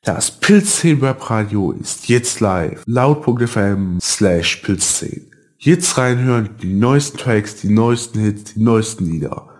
Das Pilz10 Webradio ist jetzt live. Laut.fm/Pilz10. Jetzt reinhören, die neuesten Tracks, die neuesten Hits, die neuesten Lieder.